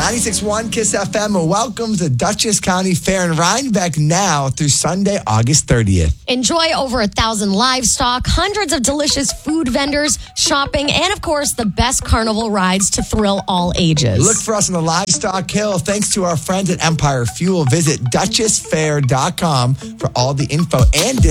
96.1 KISS FM, and welcome to Dutchess County Fair in Rhinebeck now through Sunday, August 30th. Enjoy over 1,000 livestock, hundreds of delicious food vendors, shopping, and of course, the best carnival rides to thrill all ages. Look for us on the Livestock Hill. Thanks to our friends at Empire Fuel. Visit DutchessFair.com for all the info and discounts.